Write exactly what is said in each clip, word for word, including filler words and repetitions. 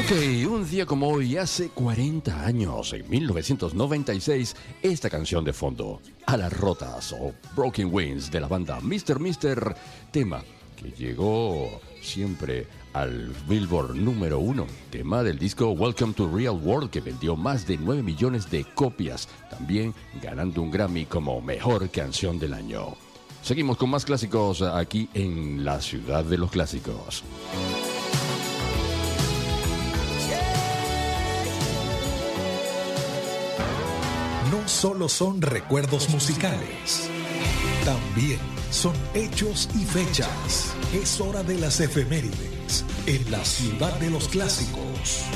Ok, un día como hoy, hace cuarenta años, en mil novecientos noventa y seis, esta canción de fondo, Alas Rotas o Broken Wings de la banda mister mister, tema que llegó siempre al Billboard número uno, tema del disco Welcome to Real World, que vendió más de nueve millones de copias, también ganando un Grammy como Mejor Canción del Año. Seguimos con más clásicos aquí en la Ciudad de los Clásicos. No solo son recuerdos musicales, también son hechos y fechas. Es hora de las efemérides en la Ciudad de los Clásicos.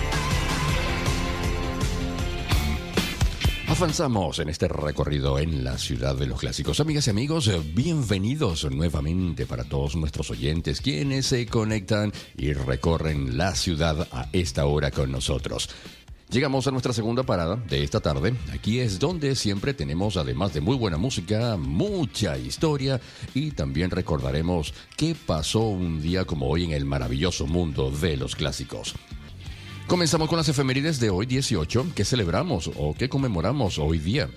Avanzamos en este recorrido en la Ciudad de los Clásicos. Amigas y amigos, bienvenidos nuevamente para todos nuestros oyentes quienes se conectan y recorren la ciudad a esta hora con nosotros. Llegamos a nuestra segunda parada de esta tarde. Aquí es donde siempre tenemos, además de muy buena música, mucha historia y también recordaremos qué pasó un día como hoy en el maravilloso mundo de los clásicos. Comenzamos con las efemérides de hoy dieciocho, que celebramos o que conmemoramos hoy día.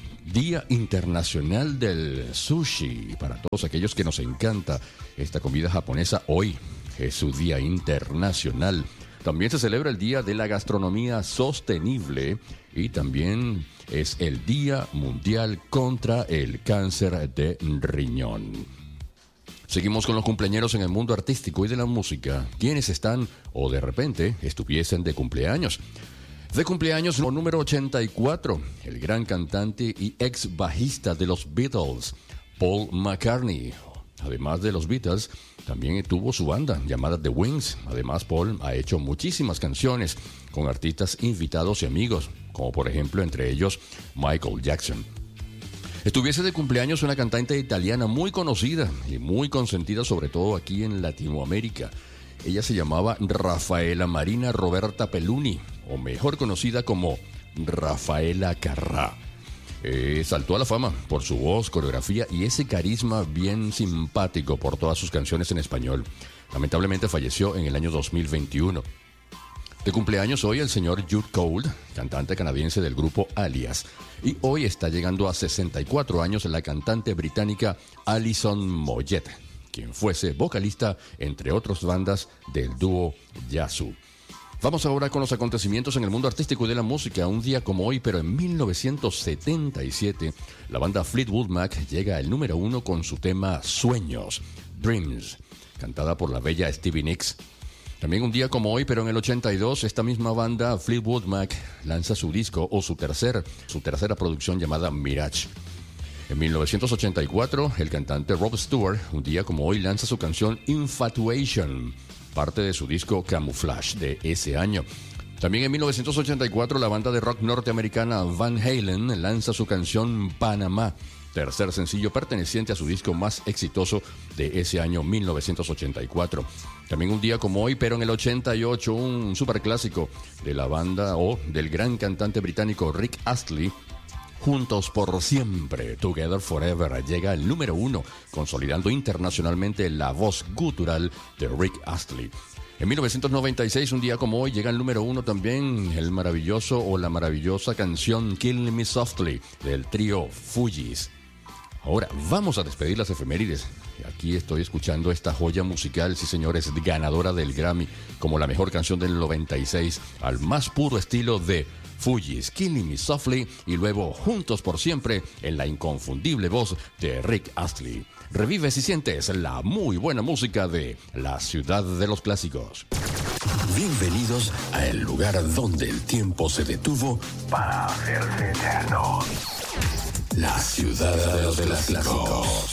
Día Internacional del Sushi. Para todos aquellos que nos encanta esta comida japonesa, hoy es su Día Internacional. También se celebra el Día de la Gastronomía Sostenible y también es el Día Mundial contra el Cáncer de Riñón. Seguimos con los cumpleañeros en el mundo artístico y de la música. ¿Quiénes están o de repente estuviesen de cumpleaños? De cumpleaños número ochenta y cuatro, el gran cantante y ex bajista de los Beatles, Paul McCartney. Además de los Beatles, también tuvo su banda llamada The Wings. Además, Paul ha hecho muchísimas canciones con artistas invitados y amigos, como por ejemplo entre ellos Michael Jackson. Estuviese de cumpleaños una cantante italiana muy conocida y muy consentida, sobre todo aquí en Latinoamérica. Ella se llamaba Rafaela Marina Roberta Peluni, o mejor conocida como Rafaela Carrà. Eh, saltó a la fama por su voz, coreografía y ese carisma bien simpático por todas sus canciones en español. Lamentablemente falleció en el año dos mil veintiuno. De cumpleaños hoy el señor Jude Cole, cantante canadiense del grupo Alias. Y hoy está llegando a sesenta y cuatro años la cantante británica Alison Moyet, quien fuese vocalista, entre otras bandas, del dúo Yazoo. Vamos ahora con los acontecimientos en el mundo artístico y de la música. Un día como hoy, pero en mil novecientos setenta y siete, la banda Fleetwood Mac llega al número uno con su tema Sueños, Dreams, cantada por la bella Stevie Nicks. También un día como hoy, pero en el ochenta y dos, esta misma banda Fleetwood Mac lanza su disco o su, tercer, su tercera producción llamada Mirage. En mil novecientos ochenta y cuatro, el cantante Rod Stewart, un día como hoy, lanza su canción Infatuation, parte de su disco Camouflage de ese año. También en mil novecientos ochenta y cuatro, la banda de rock norteamericana Van Halen lanza su canción Panamá, tercer sencillo perteneciente a su disco más exitoso de ese año mil novecientos ochenta y cuatro. También un día como hoy, pero en el ochenta y ocho, un superclásico de la banda o del gran cantante británico Rick Astley, Juntos por Siempre, Together Forever, llega al número uno, consolidando internacionalmente la voz gutural de Rick Astley. En mil novecientos noventa y seis, un día como hoy, llega al número uno también el maravilloso o la maravillosa canción Kill Me Softly del trío Fugees. Ahora, vamos a despedir las efemérides. Aquí estoy escuchando esta joya musical, sí señores, ganadora del Grammy como la mejor canción del noventa y seis, al más puro estilo de Fugees, Killing Me Softly, y luego Juntos por Siempre en la inconfundible voz de Rick Astley. Revives y sientes la muy buena música de la Ciudad de los Clásicos. Bienvenidos a el lugar donde el tiempo se detuvo para hacerse eterno. La Ciudad de los Clásicos.